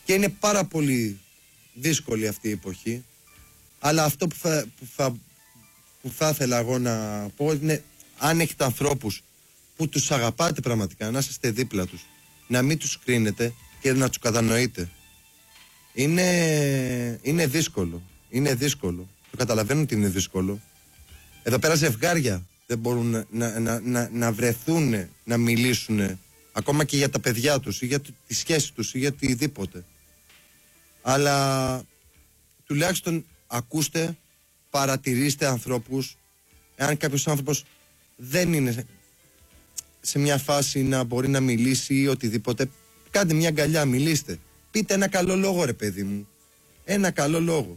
Και είναι πάρα πολύ δύσκολη αυτή η εποχή. Αλλά αυτό που θα ήθελα εγώ να πω είναι, αν έχετε ανθρώπους που τους αγαπάτε πραγματικά, να είστε δίπλα τους, να μην τους κρίνετε και να τους κατανοείτε. Είναι δύσκολο. Είναι δύσκολο. Το καταλαβαίνω ότι είναι δύσκολο. Εδώ πέρα ζευγάρια δεν μπορούν να βρεθούν, να μιλήσουν ακόμα και για τα παιδιά τους ή για τη σχέση τους ή για οτιδήποτε. Αλλά τουλάχιστον ακούστε, παρατηρήστε ανθρώπους. Εάν κάποιος άνθρωπος δεν είναι σε μια φάση να μπορεί να μιλήσει ή οτιδήποτε, κάντε μια αγκαλιά, μιλήστε. Πείτε ένα καλό λόγο, ρε παιδί μου. Ένα καλό λόγο.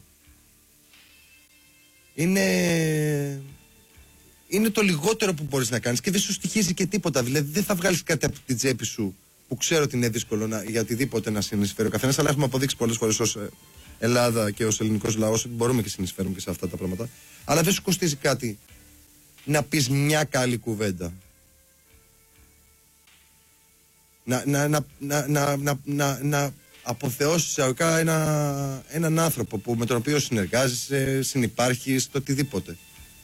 Είναι το λιγότερο που μπορείς να κάνεις και δεν σου στοιχίζει και τίποτα. Δηλαδή δεν θα βγάλεις κάτι από την τσέπη σου, που ξέρω ότι είναι δύσκολο για οτιδήποτε να συνεισφέρει ο καθένας, αλλά έχουμε αποδείξει πολλές φορές ως Ελλάδα και ως ελληνικός λαός ότι μπορούμε και συνεισφέρουμε και σε αυτά τα πράγματα. Αλλά δεν σου κοστίζει κάτι να πεις μια καλή κουβέντα. Να αποθεώσεις έναν άνθρωπο με τον οποίο συνεργάζεσαι, συνυπάρχεις, το οτιδήποτε.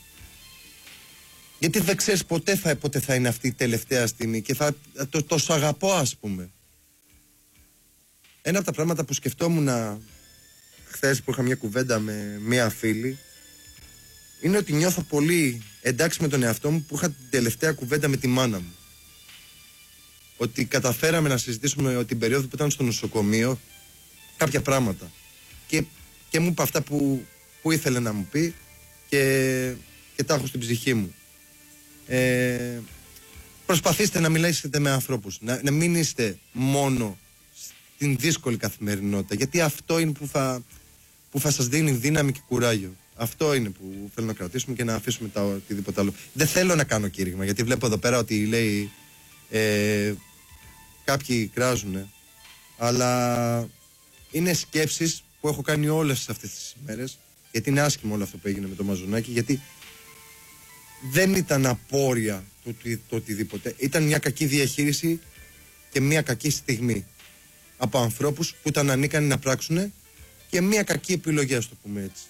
Γιατί δεν ξέρεις πότε θα είναι αυτή η τελευταία στιγμή και το σ' αγαπώ, ας πούμε. Ένα από τα πράγματα που σκεφτόμουν χθες που είχα μια κουβέντα με μια φίλη είναι ότι νιώθω πολύ εντάξει με τον εαυτό μου που είχα την τελευταία κουβέντα με τη μάνα μου. Ότι καταφέραμε να συζητήσουμε την περίοδο που ήταν στο νοσοκομείο κάποια πράγματα και μου είπε αυτά που ήθελε να μου πει και τα έχω στην ψυχή μου. Προσπαθήστε να μιλήσετε με ανθρώπους, να μην είστε μόνο στην δύσκολη καθημερινότητα, γιατί αυτό είναι που θα σας δίνει δύναμη και κουράγιο. Αυτό είναι που θέλω να κρατήσουμε και να αφήσουμε οτιδήποτε άλλο. Δεν θέλω να κάνω κήρυγμα, γιατί βλέπω εδώ πέρα ότι λέει κάποιοι κράζουνε, αλλά είναι σκέψεις που έχω κάνει όλες αυτές τις ημέρες, γιατί είναι άσχημο όλο αυτό που έγινε με το Μαζονάκι, γιατί δεν ήταν απόρρια το οτιδήποτε. Ήταν μια κακή διαχείριση και μια κακή στιγμή από ανθρώπους που ήταν ανίκανοι να πράξουν και μια κακή επιλογή, ας το πούμε έτσι.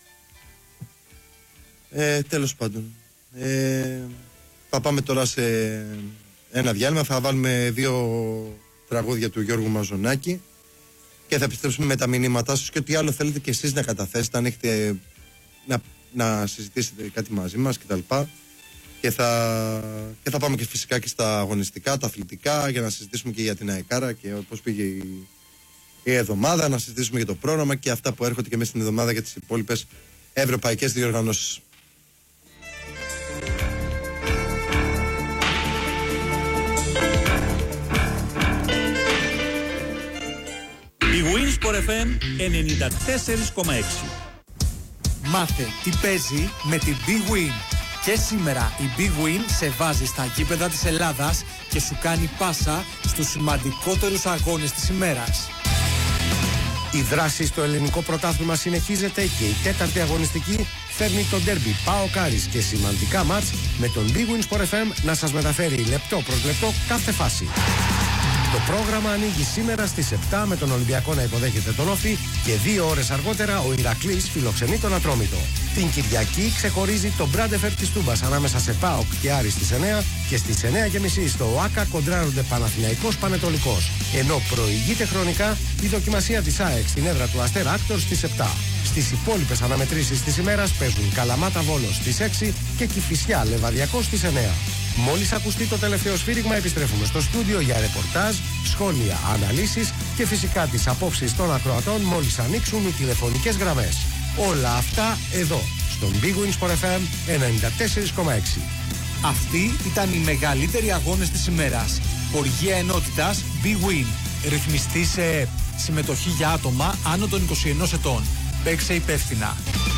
Τέλος πάντων, θα πάμε τώρα σε ένα διάλειμμα. Θα βάλουμε 2 τραγούδια του Γιώργου Μαζονάκη και θα επιστρέψουμε με τα μηνύματά σας και ό,τι άλλο θέλετε και εσείς να καταθέσετε, αν έχετε να συζητήσετε κάτι μαζί μας κτλ. Και θα πάμε και φυσικά και στα αγωνιστικά, τα αθλητικά, για να συζητήσουμε και για την ΑΕΚΑΡΑ και πώς πήγε η εβδομάδα, να συζητήσουμε για το πρόγραμμα και αυτά που έρχονται και μέσα στην εβδομάδα για τις υπόλοιπες ευρωπαϊκές διοργανώσεις. Η Winsport FM 94,6. Μάθε τι παίζει με την Big Win. Και σήμερα η Big Win σε βάζει στα γήπεδα της Ελλάδας και σου κάνει πάσα στους σημαντικότερους αγώνες της ημέρας. Η δράση στο ελληνικό πρωτάθλημα συνεχίζεται και η 4η αγωνιστική φέρνει το ντέρμπι ΠΑΟΚ Άρης και σημαντικά μάτς με τον Big Win Sport FM να σας μεταφέρει λεπτό προς λεπτό κάθε φάση. Το πρόγραμμα ανοίγει σήμερα στις 7 με τον Ολυμπιακό να υποδέχεται τον Όφη και 2 ώρες αργότερα ο Ηρακλής φιλοξενεί τον Ατρόμητο. Την Κυριακή ξεχωρίζει το Μπράντεφερ της Τούμπας ανάμεσα σε ΠΑΟΚ και Άρη στις 9 και στις 9.30 στο ΟΑΚΑ κοντράρονται Παναθηναϊκός Πανετολικός. Ενώ προηγείται χρονικά η δοκιμασία της ΑΕΚ στην έδρα του Αστέρα Άκτορ στις 7. Στις υπόλοιπες αναμετρήσεις της ημέρας παίζουν Καλαμάτα Βόλος στις 6 και Κηφισιά Λεβαδιακός στις 9. Μόλις ακουστεί το τελευταίο σφύριγμα επιστρέφουμε στο στούντιο για ρεπορτάζ, σχόλια, αναλύσεις και φυσικά τις απόψεις των ακροατών μόλις ανοίξουν οι τηλεφωνικές γραμμές. Όλα αυτά εδώ, στον Big Win Sport FM 94,6. Αυτοί ήταν οι μεγαλύτεροι αγώνες της ημέρας. Χορηγία ενότητας Big Win. Ρυθμιστή σε ΕΕΠ. Συμμετοχή για άτομα άνω των 21 ετών. Παίξε υπεύθυνα.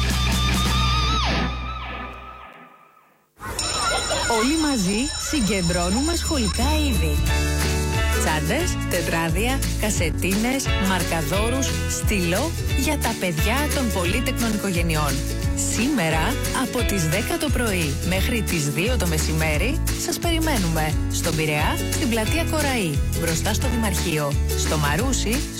Όλοι μαζί συγκεντρώνουμε σχολικά είδη. Τσάντες, τετράδια, κασετίνες, μαρκαδόρους, στυλό για τα παιδιά των πολύτεκνων οικογενειών. Σήμερα από τις 10 το πρωί μέχρι τις 2 το μεσημέρι σας περιμένουμε στον Πειραιά, στην πλατεία Κοραή, μπροστά στο Δημαρχείο, στο Μαρούσι,